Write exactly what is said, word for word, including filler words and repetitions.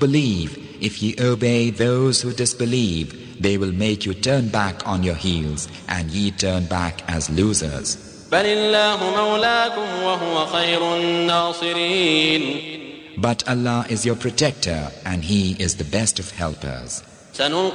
Believe, if ye obey those who disbelieve, they will make you turn back on your heels, and ye turn back as losers. بل الله مولاكم وهو خير الناصرين. But Allah is your protector, and He is the best of helpers.